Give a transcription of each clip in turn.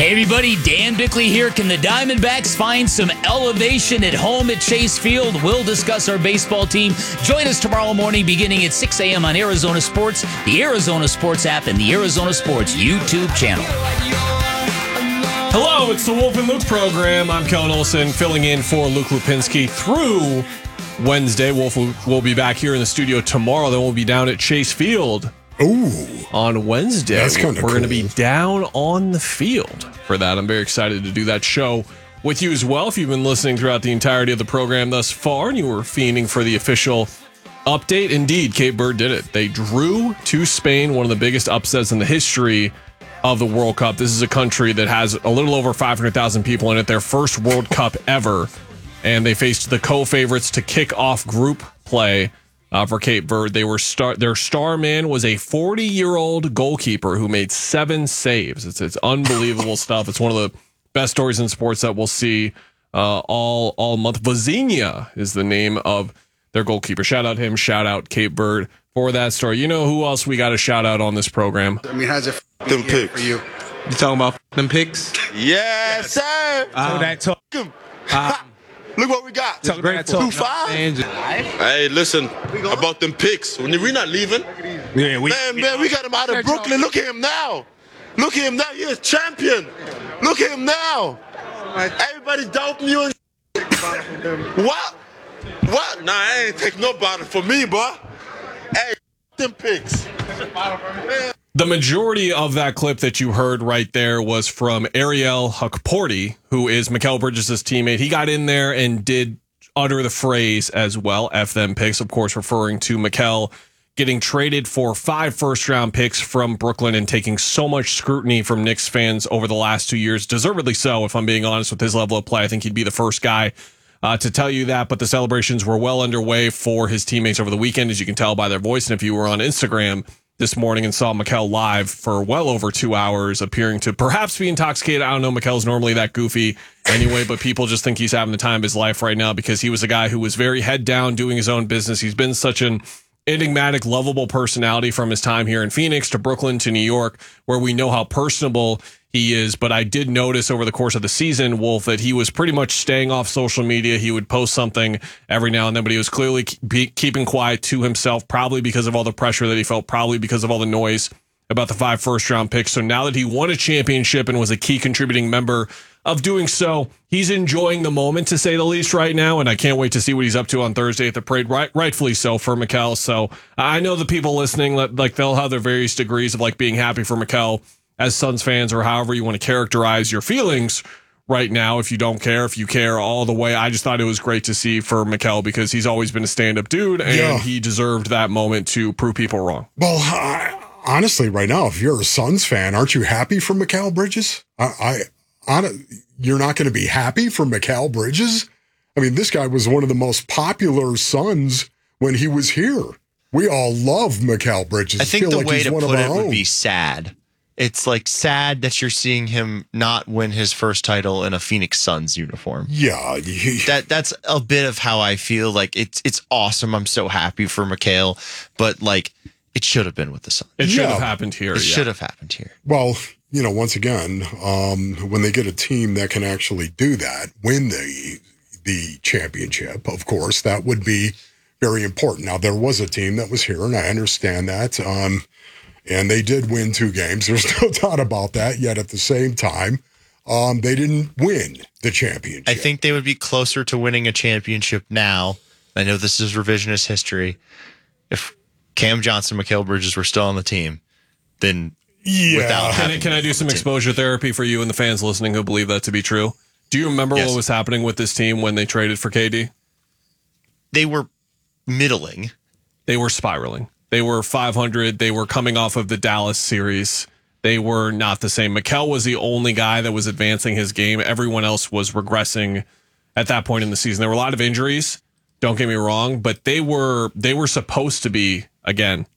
Hey everybody, Dan Bickley here. Can the Diamondbacks find some elevation at home at Chase Field? We'll discuss our baseball team. Join us tomorrow morning beginning at 6 a.m. on Arizona Sports, the Arizona Sports app, and the Arizona Sports YouTube channel. Hello, it's the Wolf and Luke program. I'm Kellen Olson, filling in for Luke Lupinski through Wednesday. Wolf will be back here in the studio tomorrow. Then we'll be down at Chase Field. Ooh, on Wednesday. That's kind of cool. We're going to be down on the field for that. I'm very excited to do that show with you as well. If you've been listening throughout the entirety of the program thus far and you were fiending for the official update, indeed, Cape Verde did it. They drew to Spain, one of the biggest upsets in the history of the World Cup. This is a country that has a little over 500,000 people in it, their first World Cup ever, and they faced the co-favorites to kick off group play. For Cape Verde, their star man was a 40-year-old goalkeeper who made 7 saves. It's unbelievable stuff. It's one of the best stories in sports that we'll see all month. Vozinha is the name of their goalkeeper. Shout out him. Shout out Cape Verde for that story. You know who else we got to shout out on this program? I mean, how's it them picks for you? You talking about them picks? Yes, sir. Look what we got. 2-5. Hey, listen about them picks. We're not leaving. Man, we got him out of Brooklyn. Look at him now. Look at him now. You're a champion. Look at him now. Everybody doubting you. What? What? Nah, I ain't take no bottle for me, boy. Hey, them picks. The majority of that clip that you heard right there was from Ariel Hukporti, who is Mikal Bridges' teammate. He got in there and did utter the phrase as well, F them picks, of course, referring to Mikal getting traded for 5 first-round picks from Brooklyn and taking so much scrutiny from Knicks fans over the last 2 years. Deservedly so, if I'm being honest with his level of play. I think he'd be the first guy to tell you that, but the celebrations were well underway for his teammates over the weekend, as you can tell by their voice. And if you were on Instagram this morning and saw Mikal live for well over 2 hours, appearing to perhaps be intoxicated. I don't know. Mikal's normally that goofy anyway, but people just think he's having the time of his life right now because he was a guy who was very head down doing his own business. He's been such an enigmatic, lovable personality from his time here in Phoenix to Brooklyn to New York, where we know how personable he is. But I did notice over the course of the season, Wolf, that he was pretty much staying off social media. He would post something every now and then, but he was clearly keeping quiet to himself, probably because of all the pressure that he felt, probably because of all the noise about the 5 first-round picks. So now that he won a championship and was a key contributing member of doing so, he's enjoying the moment, to say the least, right now, and I can't wait to see what he's up to on Thursday at the parade, rightfully so for Mikal. So I know the people listening, like, they'll have their various degrees of like being happy for Mikal as Suns fans, or however you want to characterize your feelings right now. If you don't care, if you care all the way, I just thought it was great to see for Mikal because he's always been a stand-up dude, and he deserved that moment to prove people wrong. Well, honestly, right now, if you're a Suns fan, aren't you happy for Mikal Bridges? You're not going to be happy for Mikal Bridges? I mean, this guy was one of the most popular Suns when he was here. We all love Mikal Bridges. I think the way to put it would be sad. It's like sad that you're seeing him not win his first title in a Phoenix Suns uniform. Yeah. That's a bit of how I feel. Like, it's awesome. I'm so happy for Mikal, but like, it should have been with the Suns. It should have happened here. It should have happened here. Well, you know, once again, when they get a team that can actually do that, win the championship, of course, that would be very important. Now, there was a team that was here, and I understand that. And they did win 2 games. There's no doubt about that. Yet at the same time, they didn't win the championship. I think they would be closer to winning a championship now. I know this is revisionist history. If Cam Johnson, Mikal Bridges were still on the team, then without Can I do some exposure therapy for you and the fans listening who believe that to be true? Do you remember what was happening with this team when they traded for KD? They were middling. They were spiraling. They were 500. They were coming off of the Dallas series. They were not the same. Mikal was the only guy that was advancing his game. Everyone else was regressing at that point in the season. There were a lot of injuries, don't get me wrong, but they were supposed to be, again,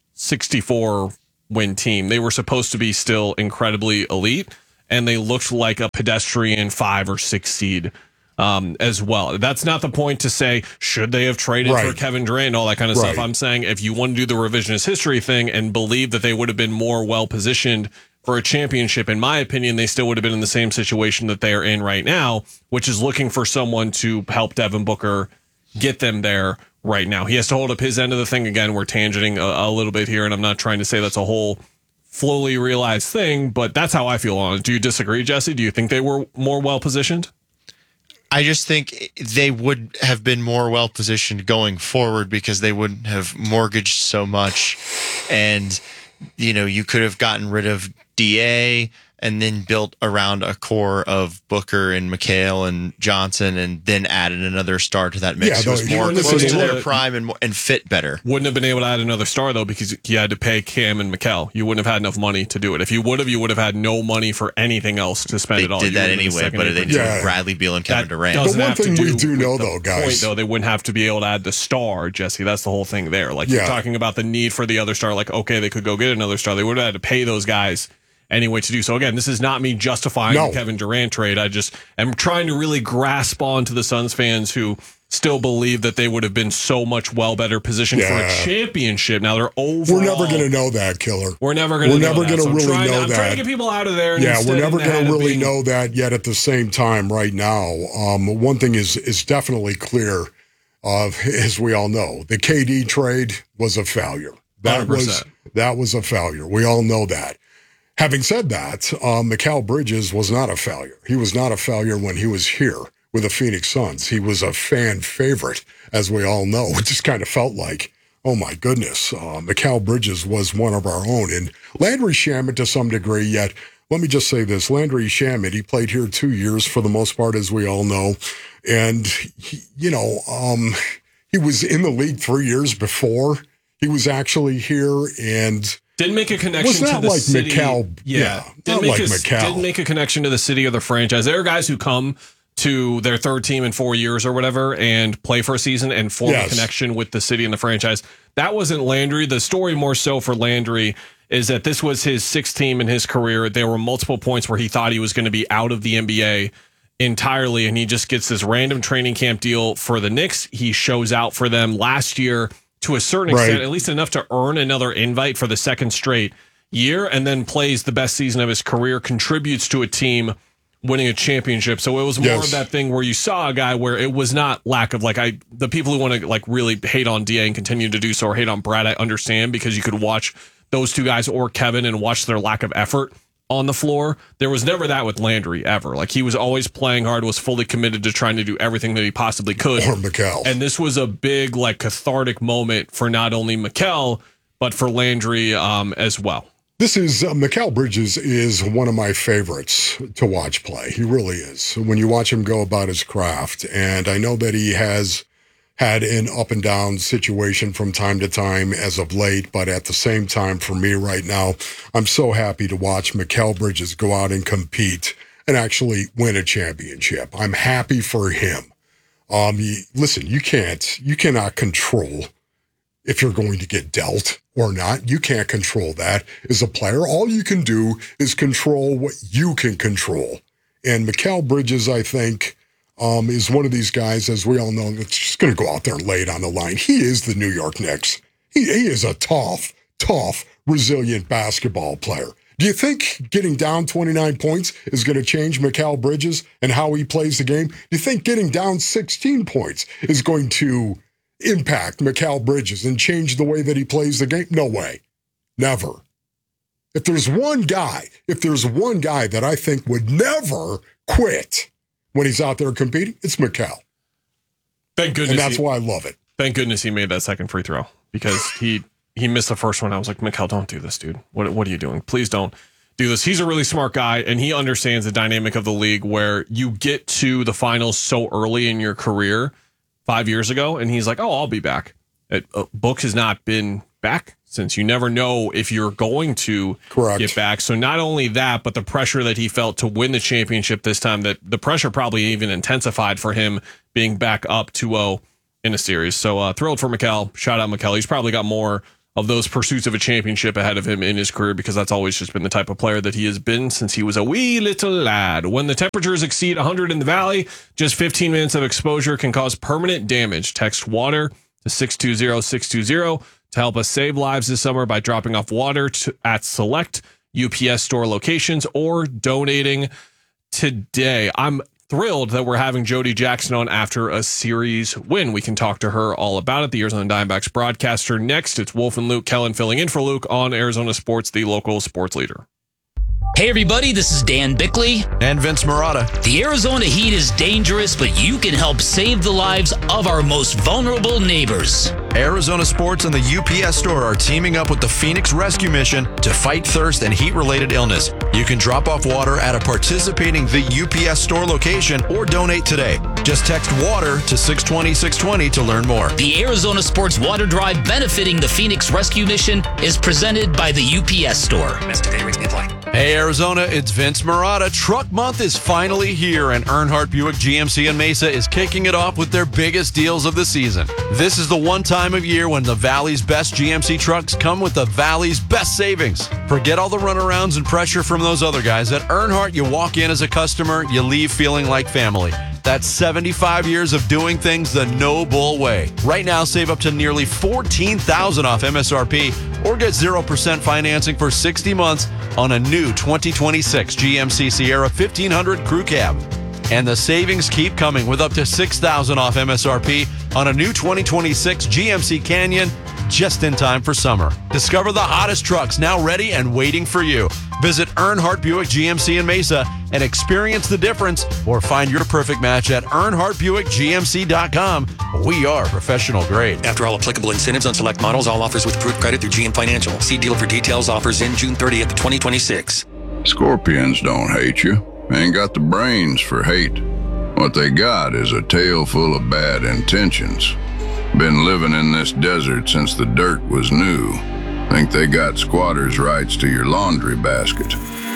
64-win team. They were supposed to be still incredibly elite, and they looked like a pedestrian 5 or 6 seed as well. That's not the point to say, should they have traded for Kevin Durant and all that kind of stuff. I'm saying if you want to do the revisionist history thing and believe that they would have been more well-positioned for a championship, in my opinion, they still would have been in the same situation that they are in right now, which is looking for someone to help Devin Booker get them there right now. He has to hold up his end of the thing. Again, we're tangenting a little bit here, and I'm not trying to say that's a whole fully realized thing, but that's how I feel on it. Do you disagree, Jesse? Do you think they were more well-positioned? I just think they would have been more well-positioned going forward because they wouldn't have mortgaged so much. And, you could have gotten rid of DA and then built around a core of Booker and McHale and Johnson and then added another star to that mix. Yeah, It was more close to their prime and fit better. Wouldn't have been able to add another star, though, because you had to pay Cam and McHale. You wouldn't have had enough money to do it. If you would have had no money for anything else to spend it all. They did that anyway, but they did Bradley Beal and Kevin Durant. The one thing we do know, though, guys. They wouldn't have to be able to add the star, Jesse. That's the whole thing there. You're talking about the need for the other star. Okay, they could go get another star. They would have had to pay those guys anyway to do so. Again, this is not me justifying the Kevin Durant trade. I just am trying to really grasp on to the Suns fans who still believe that they would have been so much better positioned for a championship. Now they're overall. We're never going to know that, Killer. We're never going to know that. I'm trying to get people out of there. Yeah, we're never going to really know that yet at the same time right now. One thing is definitely clear, as we all know. The KD trade was a failure. That 100%. was a failure. We all know that. Having said that, Mikal Bridges was not a failure. He was not a failure when he was here with the Phoenix Suns. He was a fan favorite, as we all know. It just kind of felt like, oh my goodness, Mikal Bridges was one of our own. And Landry Shamet to some degree, yet let me just say this. Landry Shamet, he played here 2 years for the most part, as we all know. And, he was in the league 3 years before he was actually here, and didn't make a connection to the city. Mikal, Didn't make a connection to the city or the franchise. There are guys who come to their third team in 4 years or whatever and play for a season and form a connection with the city and the franchise. That wasn't Landry. The story more so for Landry is that this was his sixth team in his career. There were multiple points where he thought he was going to be out of the NBA entirely, and he just gets this random training camp deal for the Knicks. He shows out for them last year to a certain extent, at least enough to earn another invite for the second straight year, and then plays the best season of his career, contributes to a team winning a championship. So it was more of that thing where you saw a guy where it was not lack of the people who want to really hate on DA and continue to do so, or hate on Brad, I understand, because you could watch those two guys or Kevin and watch their lack of effort on the floor. There was never that with Landry ever. He was always playing hard, was fully committed to trying to do everything that he possibly could. Or Mikal. And this was a big cathartic moment for not only Mikal, but for Landry as well. This is Mikal Bridges is one of my favorites to watch play. He really is. When you watch him go about his craft, and I know that he has had an up and down situation from time to time as of late, but at the same time, for me right now, I'm so happy to watch Mikal Bridges go out and compete and actually win a championship. I'm happy for him. Listen, you cannot control if you're going to get dealt or not. You can't control that as a player. All you can do is control what you can control. And Mikal Bridges, I think, is one of these guys, as we all know, that's just going to go out there and lay it on the line. He is the New York Knicks. He is a tough, resilient basketball player. Do you think getting down 29 points is going to change Mikal Bridges and how he plays the game? Do you think getting down 16 points is going to impact Mikal Bridges and change the way that he plays the game? No way. Never. If there's one guy that I think would never quit when he's out there competing, it's Mikal. Thank goodness. And that's why I love it. Thank goodness he made that second free throw, because he missed the first one. I was like, Mikal, don't do this, dude. What are you doing? Please don't do this. He's a really smart guy, and he understands the dynamic of the league where you get to the finals so early in your career 5 years ago, and he's like, oh, I'll be back. Book has not been back since. You never know if you're going to get back. So not only that, but the pressure that he felt to win the championship this time, that the pressure probably even intensified for him being back up 2-0 in a series. So thrilled for Mikal. Shout out Mikal. He's probably got more of those pursuits of a championship ahead of him in his career, because that's always just been the type of player that he has been since he was a wee little lad. When the temperatures exceed 100 in the valley, just 15 minutes of exposure can cause permanent damage. Text WATER to 620-620 to help us save lives this summer by dropping off water at select UPS store locations or donating today. I'm thrilled that we're having Jody Jackson on after a series win. We can talk to her all about it. The Arizona Diamondbacks broadcaster next. It's Wolf and Luke Kellen filling in for Luke on Arizona Sports, the local sports leader. Hey everybody, this is Dan Bickley. And Vince Marotta. The Arizona heat is dangerous, but you can help save the lives of our most vulnerable neighbors. Arizona Sports and the UPS store are teaming up with the Phoenix Rescue Mission to fight thirst and heat-related illness. You can drop off water at a participating The UPS store location or donate today. Just text WATER to 620-620 to learn more. The Arizona Sports Water Drive benefiting the Phoenix Rescue Mission is presented by the UPS store. Hey Arizona, it's Vince Marotta. Truck Month is finally here, and Earnhardt Buick GMC in Mesa is kicking it off with their biggest deals of the season. This is the one time of year when the Valley's best GMC trucks come with the Valley's best savings. Forget all the runarounds and pressure from those other guys. At Earnhardt, you walk in as a customer, you leave feeling like family. That's 75 years of doing things the no bull way. Right now, save up to nearly $14,000 off MSRP or get 0% financing for 60 months on a new 2026 GMC Sierra 1500 Crew Cab. And the savings keep coming with up to $6,000 off MSRP on a new 2026 GMC Canyon just in time for summer. Discover the hottest trucks now ready and waiting for you. Visit Earnhardt Buick GMC in Mesa and experience the difference, or find your perfect match at EarnhardtBuickGMC.com. We are professional grade. After all applicable incentives on select models, all offers with approved credit through GM Financial. See dealer for details. Offers in June 30th, 2026. Scorpions don't hate you. Ain't got the brains for hate. What they got is a tail full of bad intentions. Been living in this desert since the dirt was new. Think they got squatters' rights to your laundry basket.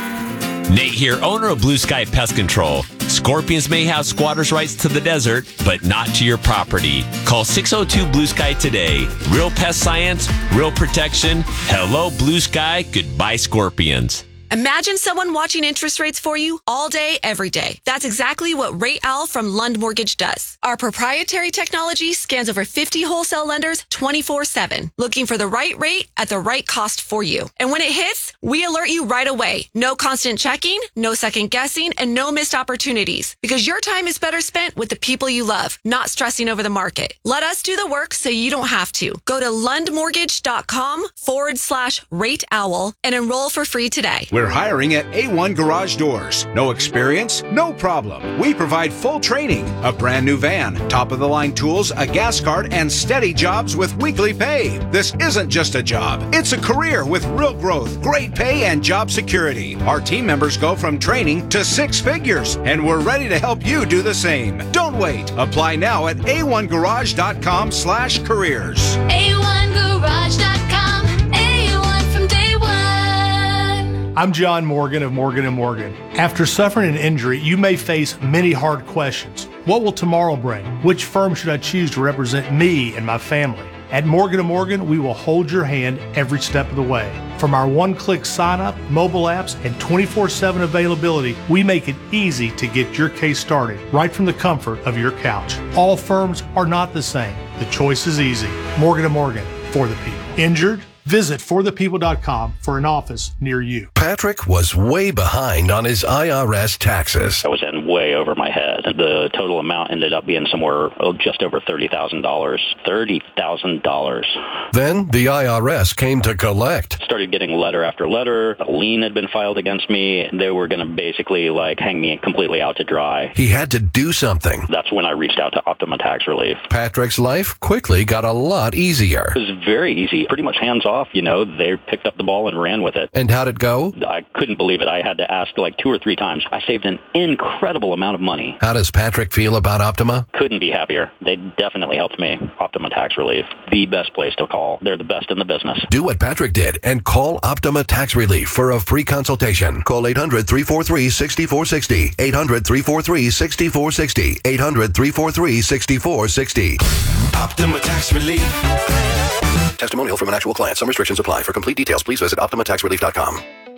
Nate here, owner of Blue Sky Pest Control. Scorpions may have squatters' rights to the desert, but not to your property. Call 602 Blue Sky today. Real pest science, real protection. Hello, Blue Sky. Goodbye, Scorpions. Imagine someone watching interest rates for you all day, every day. That's exactly what Rate Owl from Lund Mortgage does. Our proprietary technology scans over 50 wholesale lenders 24/7, looking for the right rate at the right cost for you. And when it hits, we alert you right away. No constant checking, no second guessing, and no missed opportunities. Because your time is better spent with the people you love, not stressing over the market. Let us do the work so you don't have to. Go to lundmortgage.com/Rate Owl and enroll for free today. We're hiring at A1 Garage Doors. No experience? No problem. We provide full training, a brand new van, top-of-the-line tools, a gas card, and steady jobs with weekly pay. This isn't just a job. It's a career with real growth, great pay, and job security. Our team members go from training to 6 figures, and we're ready to help you do the same. Don't wait. Apply now at a1garage.com/careers. A1garage.com. I'm John Morgan of Morgan & Morgan. After suffering an injury, you may face many hard questions. What will tomorrow bring? Which firm should I choose to represent me and my family? At Morgan & Morgan, we will hold your hand every step of the way. From our one-click sign-up, mobile apps, and 24/7 availability, we make it easy to get your case started right from the comfort of your couch. All firms are not the same. The choice is easy. Morgan & Morgan, for the people. Injured? Visit forthepeople.com for an office near you. Patrick was way behind on his IRS taxes. I was in way over my head. The total amount ended up being somewhere just over $30,000. $30,000. Then the IRS came to collect. Started getting letter after letter. A lien had been filed against me. They were going to basically hang me completely out to dry. He had to do something. That's when I reached out to Optima Tax Relief. Patrick's life quickly got a lot easier. It was very easy. Pretty much hands off. They picked up the ball and ran with it. And how'd it go? I couldn't believe it. I had to ask 2 or 3 times. I saved an incredible amount of money. How does Patrick feel about Optima? Couldn't be happier. They definitely helped me. Optima Tax Relief, the best place to call. They're the best in the business. Do what Patrick did and call Optima Tax Relief for a free consultation. Call 800-343-6460. 800-343-6460. 800-343-6460. Optima Tax Relief. Testimonial from an actual client. Some restrictions apply. For complete details, please visit OptimaTaxRelief.com.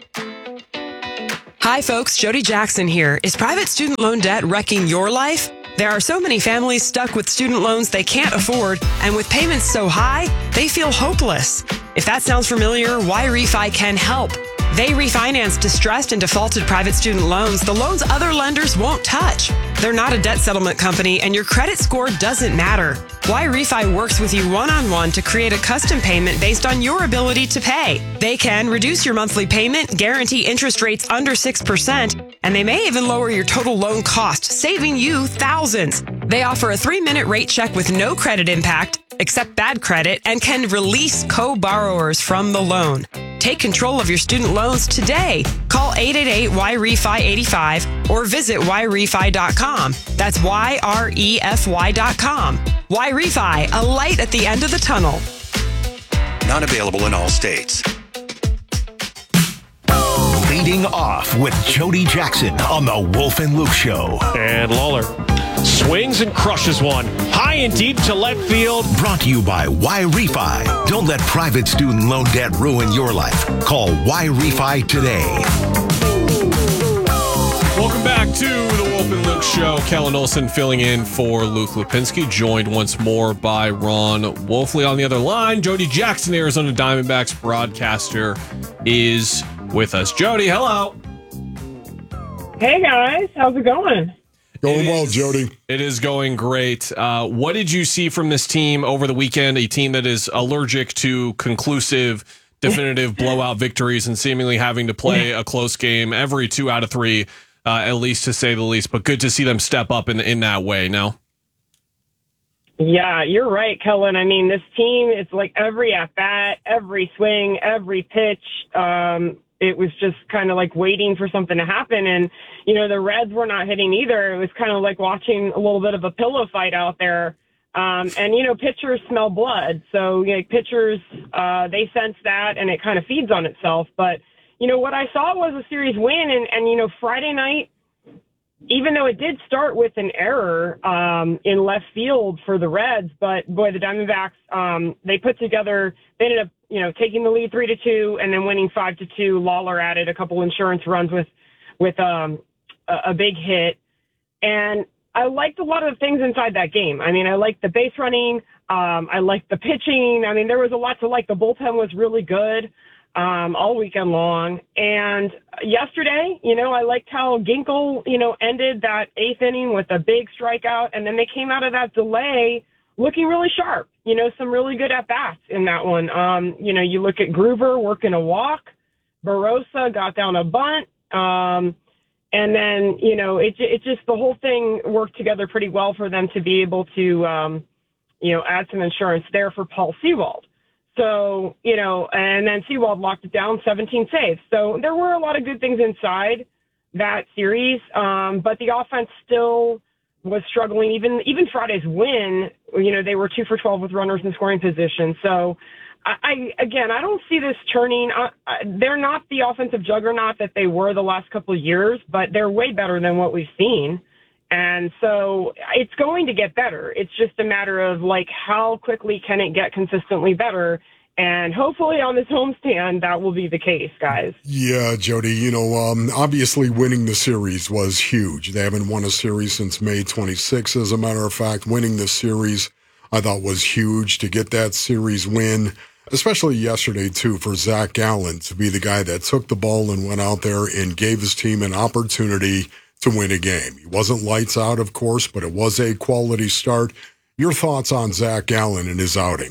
Hi, folks. Jody Jackson here. Is private student loan debt wrecking your life? There are so many families stuck with student loans they can't afford, and with payments so high, they feel hopeless. If that sounds familiar, Why Refi can help. They refinance distressed and defaulted private student loans, the loans other lenders won't touch. They're not a debt settlement company, and your credit score doesn't matter. YRefi works with you one-on-one to create a custom payment based on your ability to pay. They can reduce your monthly payment, guarantee interest rates under 6%, and they may even lower your total loan cost, saving you thousands. They offer a 3-minute rate check with no credit impact, accept bad credit, and can release co-borrowers from the loan. Take control of your student loans today. Call 888-YREFI-85 or visit YRefi.com. That's YREFY.com. YRefi, a light at the end of the tunnel. Not available in all states. Leading off with Jody Jackson on the Wolf and Luke Show. And Lawler swings and crushes one. High and deep to left field. Brought to you by YRefi. Don't let private student loan debt ruin your life. Call YRefi today. Welcome back to the Wolf and Luke Show. Kellen Olson filling in for Luke Lipinski, joined once more by Ron Wolfley on the other line. Jody Jackson, Arizona Diamondbacks broadcaster, is with us. Jody, hello. Hey, guys. How's it going? Going well, Jody. It is going great. What did you see from this team over the weekend? A team that is allergic to conclusive, definitive blowout victories and seemingly having to play a close game every 2 out of 3, at least to say the least. But good to see them step up in that way now. Yeah, you're right, Kellen. I mean, this team, it's like every at-bat, every swing, every pitch, it was just kind of like waiting for something to happen. And, you know, the Reds were not hitting either. It was kind of like watching a little bit of a pillow fight out there. And, you know, pitchers smell blood. So, you know, pitchers, they sense that and it kind of feeds on itself. But, you know, what I saw was a series win. And you know, Friday night, even though it did start with an error in left field for the Reds, but boy, the Diamondbacks, they put together, they ended up, you know, taking the lead 3-2 and then winning 5-2. Lawler added a couple insurance runs with a big hit. And I liked a lot of the things inside that game. I mean, I liked the base running. I liked the pitching. I mean, there was a lot to like. The bullpen was really good all weekend long. And yesterday, you know, I liked how Ginkel, you know, ended that 8th inning with a big strikeout. And then they came out of that delay looking really sharp, you know, some really good at-bats in that one. You know, you look at Groover working a walk. Barossa got down a bunt. And then, you know, it just, the whole thing worked together pretty well for them to be able to, you know, add some insurance there for Paul Sewald. So, you know, and then Sewald locked it down, 17 saves. So there were a lot of good things inside that series. But the offense still was struggling. Even Friday's win, you know, they were 2 for 12 with runners in scoring position. So I don't see this turning. They're not the offensive juggernaut that they were the last couple of years, but they're way better than what we've seen. And so it's going to get better. It's just a matter of like, how quickly can it get consistently better? And hopefully on this homestand, that will be the case, guys. Yeah, Jody, you know, obviously winning the series was huge. They haven't won a series since May 26. As a matter of fact, winning the series, I thought was huge to get that series win, especially yesterday, too, for Zach Gallen to be the guy that took the ball and went out there and gave his team an opportunity to win a game. He wasn't lights out, of course, but it was a quality start. Your thoughts on Zach Gallen and his outing?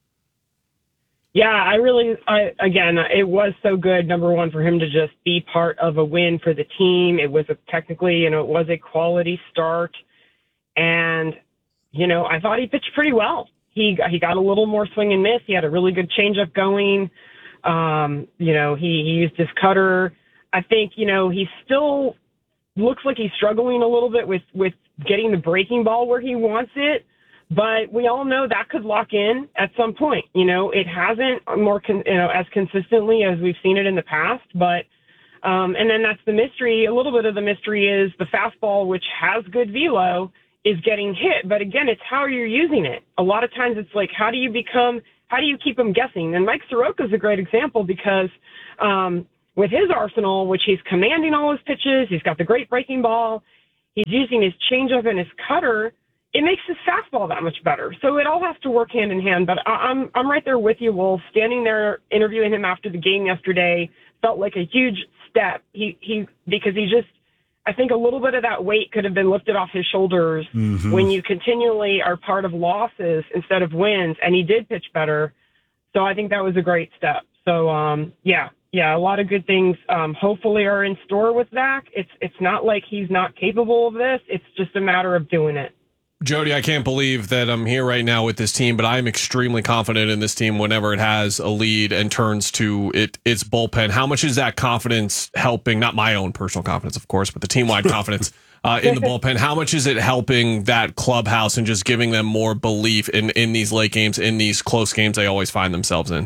Yeah, again, it was so good, number one, for him to just be part of a win for the team. It was technically, you know, it was a quality start. And, you know, I thought he pitched pretty well. He got a little more swing and miss. He had a really good changeup going. You know, he used his cutter. I think, you know, he still looks like he's struggling a little bit with getting the breaking ball where he wants it. But we all know that could lock in at some point. You know, it hasn't as consistently as we've seen it in the past. But and then that's the mystery. A little bit of the mystery is the fastball, which has good velo, is getting hit. But again, it's how you're using it. A lot of times it's like, how do you keep them guessing? And Mike Soroka is a great example because with his arsenal, which he's commanding all his pitches, he's got the great breaking ball, he's using his changeup and his cutter, it makes his fastball that much better. So it all has to work hand in hand. But I'm right there with you, Wolf, standing there interviewing him after the game yesterday, felt like a huge step. Because I think a little bit of that weight could have been lifted off his shoulders when you continually are part of losses instead of wins, and he did pitch better. So I think that was a great step. So, a lot of good things hopefully are in store with Zach. It's not like he's not capable of this. It's just a matter of doing it. Jody, I can't believe that I'm here right now with this team, but I'm extremely confident in this team whenever it has a lead and turns to its bullpen. How much is that confidence helping, not my own personal confidence, of course, but the team-wide confidence in the bullpen? How much is it helping that clubhouse and just giving them more belief in these late games, in these close games they always find themselves in?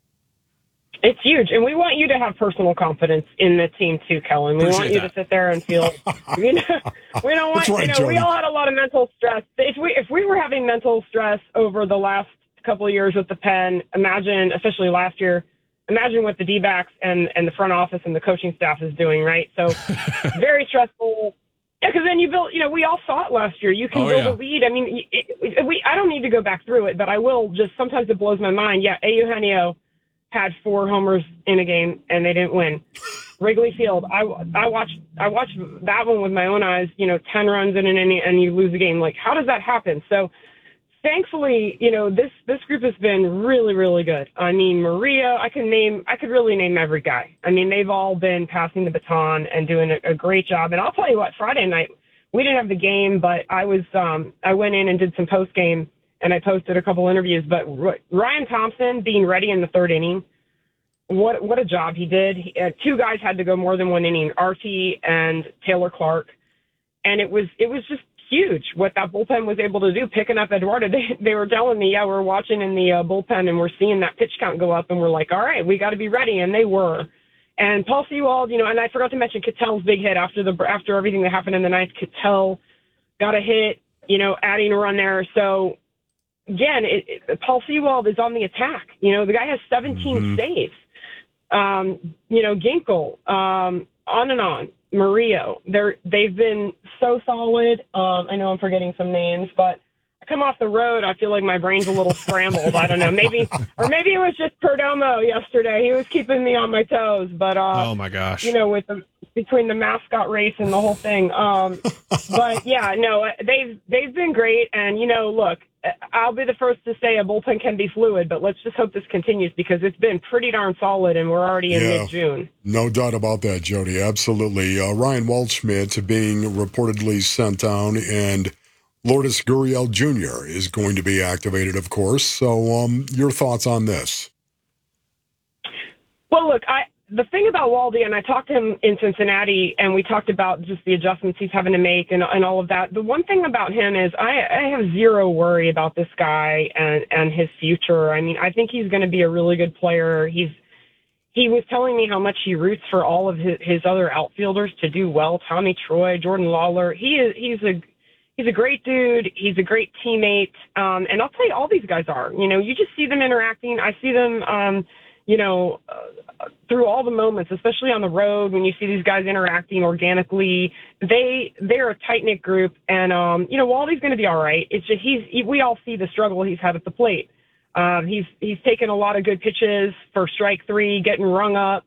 It's huge, and we want you to have personal confidence in the team too, Kellen. We want you to sit there and feel, we don't want, we all had a lot of mental stress. If we were having mental stress over the last couple of years with the pen, especially last year, imagine what the D-backs and the front office and the coaching staff is doing, right? So very stressful. Yeah, because then you build, we all saw it last year. You can build a lead. I mean, I don't need to go back through it, but I will just, sometimes it blows my mind. Yeah, Eugenio had 4 homers in a game and they didn't win. Wrigley Field, I watched that one with my own eyes, 10 runs in an inning and you lose the game. Like, how does that happen? So thankfully, this group has been really, really good. I mean, Maria, I could really name every guy. I mean, they've all been passing the baton and doing a great job. And I'll tell you what, Friday night, we didn't have the game, but I went in and did some post game. And I posted a couple interviews, but Ryan Thompson being ready in the 3rd inning, what a job he did. 2 guys had to go more than 1 inning, Artie and Taylor Clark. And it was just huge what that bullpen was able to do, picking up Eduardo. They were telling me, we're watching in the bullpen and we're seeing that pitch count go up and we're like, all right, we got to be ready. And they were. And Paul Sewald, and I forgot to mention Ketel's big hit after everything that happened in the ninth. Ketel got a hit, adding a run there. So, again, Paul Sewald is on the attack. The guy has 17 saves. Ginkel, on and on. Murillo, they've been so solid. I know I'm forgetting some names, but I come off the road, I feel like my brain's a little scrambled. I don't know, maybe it was just Perdomo yesterday. He was keeping me on my toes, but oh my gosh, between the mascot race and the whole thing. But yeah, no, they've been great, and look. I'll be the first to say a bullpen can be fluid, but let's just hope this continues because it's been pretty darn solid, and we're already in mid-June. No doubt about that, Jody. Absolutely. Ryan Waldschmidt being reportedly sent down, and Lourdes Gurriel Jr. is going to be activated, of course. So your thoughts on this? Well, look, the thing about Waldy, and I talked to him in Cincinnati, and we talked about just the adjustments he's having to make and all of that. The one thing about him is I have zero worry about this guy and his future. I mean, I think he's going to be a really good player. He was telling me how much he roots for all of his other outfielders to do well. Tommy Troy, Jordan Lawler. He's a great dude. He's a great teammate. And I'll tell you, all these guys are. You just see them interacting. I see them through all the moments, especially on the road, when you see these guys interacting organically, they're a tight-knit group. And, Waldy's going to be all right. It's just we all see the struggle he's had at the plate. He's taken a lot of good pitches for strike 3, getting rung up.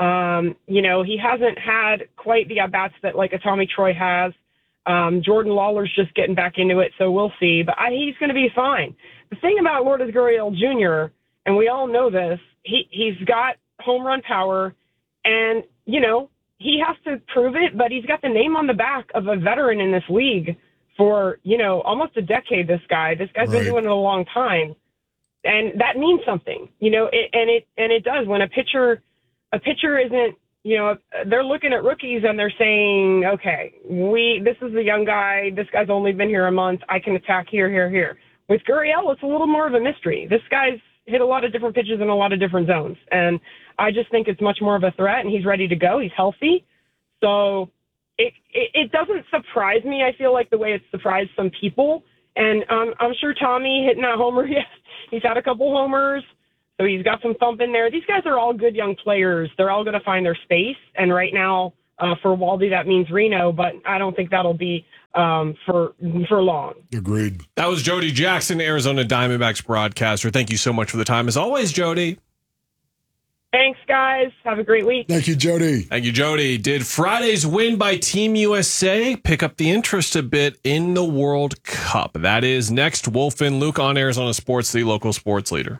He hasn't had quite the at-bats that like a Tommy Troy has. Jordan Lawler's just getting back into it, so we'll see. But he's going to be fine. The thing about Lourdes Gurriel Jr., and we all know this, he's got home run power, and, he has to prove it, but he's got the name on the back of a veteran in this league for, almost a decade, this guy's been doing it a long time. And that means something, it does. When a pitcher isn't, they're looking at rookies and they're saying, okay, this is a young guy. This guy's only been here a month. I can attack here. With Gurriel, it's a little more of a mystery. This guy's hit a lot of different pitches in a lot of different zones. And I just think it's much more of a threat, and he's ready to go. He's healthy. So it doesn't surprise me, I feel like, the way it's surprised some people. And I'm sure Tommy hitting that homer, he's had a couple homers, so he's got some thump in there. These guys are all good young players. They're all going to find their space. And right now, for Waldy, that means Reno, but I don't think that'll be for long. Agreed. That was Jody Jackson, Arizona Diamondbacks broadcaster. Thank you so much for the time, as always, Jody. Thanks, guys. Have a great week. Thank you, Jody. Thank you, Jody. Did Friday's win by Team USA pick up the interest a bit in the World Cup? That is next. Wolf and Luke on Arizona Sports, the local sports leader.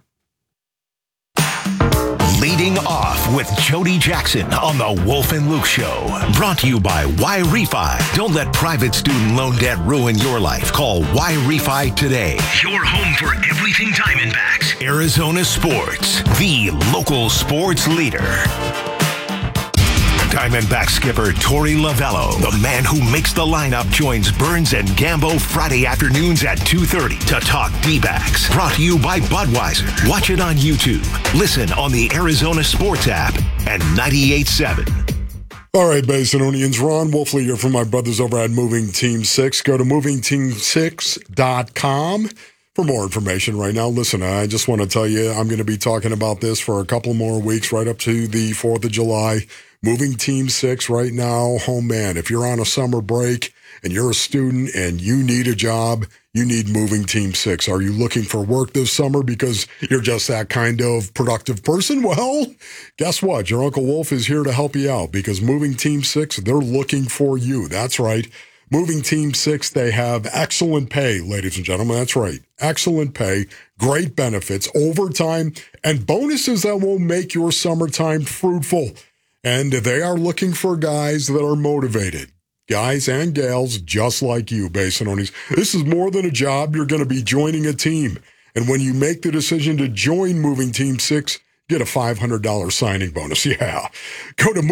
Leading off with Jody Jackson on the Wolf and Luke Show. Brought to you by Y-Refi. Don't let private student loan debt ruin your life. Call Y-Refi today. Your home for everything Diamondbacks. Arizona Sports, the local sports leader. Diamondback skipper Torey Lovullo, the man who makes the lineup, joins Burns and Gambo Friday afternoons at 2:30 to talk D-backs. Brought to you by Budweiser. Watch it on YouTube. Listen on the Arizona Sports app and 98.7. All right, Basinonians, Ron Wolfley here from my brothers over at Moving Team 6. Go to movingteam6.com for more information right now. Listen, I just want to tell you, I'm going to be talking about this for a couple more weeks right up to the 4th of July. Moving Team 6 right now, home man. If you're on a summer break and you're a student and you need a job, you need Moving Team 6. Are you looking for work this summer because you're just that kind of productive person? Well, guess what? Your Uncle Wolf is here to help you out because Moving Team 6, they're looking for you. That's right. Moving Team 6, they have excellent pay, ladies and gentlemen. That's right. Excellent pay, great benefits, overtime, and bonuses that will make your summertime fruitful. And they are looking for guys that are motivated. Guys and gals just like you, Basinonies. This is more than a job. You're going to be joining a team. And when you make the decision to join Moving Team 6, get a $500 signing bonus. Yeah. Go to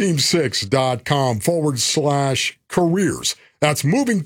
movingteam6.com/careers. That's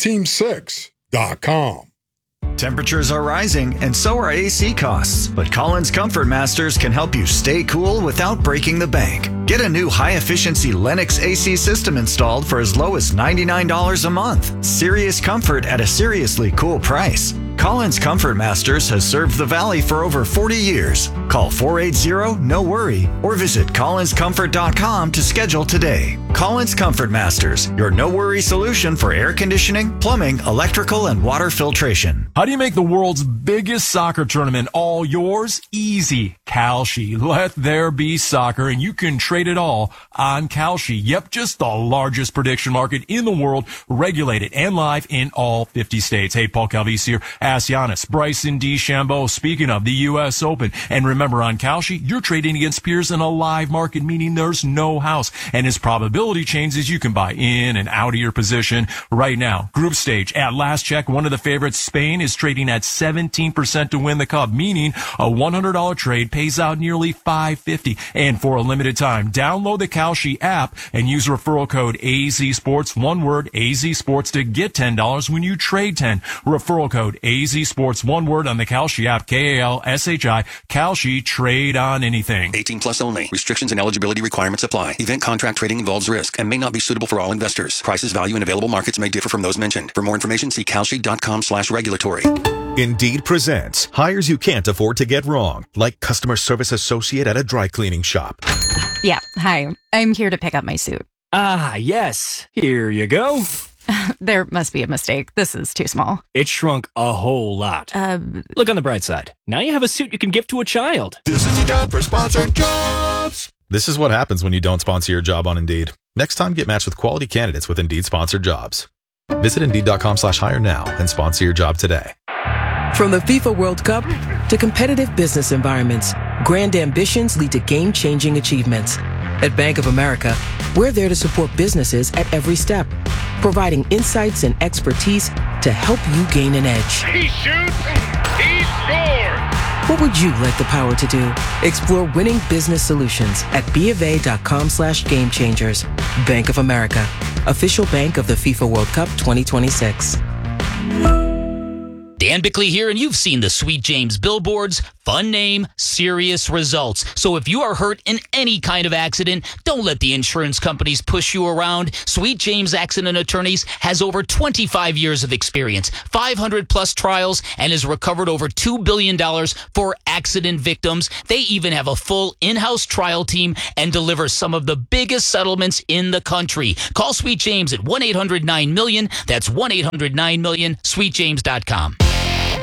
movingteam6.com. Temperatures are rising, and so are AC costs. But Collins Comfort Masters can help you stay cool without breaking the bank. Get a new high-efficiency Lennox AC system installed for as low as $99 a month. Serious comfort at a seriously cool price. Collins Comfort Masters has served the Valley for over 40 years. Call 480-NO-WORRY or visit collinscomfort.com to schedule today. Collins Comfort Masters, your no-worry solution for air conditioning, plumbing, electrical, and water filtration. How do you make the world's biggest soccer tournament all yours? Easy. Kalshi. Let there be soccer, and you can trade it all on Kalshi. Yep, just the largest prediction market in the world, regulated and live in all 50 states. Hey, Paul Calvisi here. Ask Giannis, Bryson DeChambeau. Speaking of the U.S. Open. And remember, on Kalshi, you're trading against peers in a live market, meaning there's no house. And as probability changes, you can buy in and out of your position right now. Group stage, at last check, one of the favorites, Spain, is trading at 17% to win the cup, meaning a $100 trade pays out nearly $550. And for a limited time, download the Kalshi app and use referral code AZSports, one word, AZSports, to get $10 when you trade 10. Referral code AZSports, one word, on the Kalshi app, Kalshi, Kalshi, trade on anything. 18 plus only. Restrictions and eligibility requirements apply. Event contract trading involves risk and may not be suitable for all investors. Prices, value, and available markets may differ from those mentioned. For more information, see kalshi.com/regulatory. Indeed presents hires you can't afford to get wrong, like customer service associate at a dry cleaning shop. Yeah, hi. I'm here to pick up my suit. Ah, yes. Here you go. There must be a mistake. This is too small. It shrunk a whole lot. Look on the bright side. Now you have a suit you can give to a child. This is your job for sponsored jobs. This is what happens when you don't sponsor your job on Indeed. Next time, get matched with quality candidates with Indeed sponsored jobs. Visit Indeed.com/hire now and sponsor your job today. From the FIFA World Cup to competitive business environments, grand ambitions lead to game-changing achievements. At Bank of America, we're there to support businesses at every step, providing insights and expertise to help you gain an edge. He shoots, he scores! What would you like the power to do? Explore winning business solutions at BofA.com/gamechangers. Bank of America, official bank of the FIFA World Cup 2026. Dan Bickley here, and you've seen the Sweet James billboards. Fun name, serious results. So if you are hurt in any kind of accident, don't let the insurance companies push you around. Sweet James Accident Attorneys has over 25 years of experience, 500 plus trials, and has recovered over $2 billion for accident victims. They even have a full in-house trial team and deliver some of the biggest settlements in the country. Call Sweet James at 1-800-9-MILLION. That's 1-800-9-MILLION, sweetjames.com.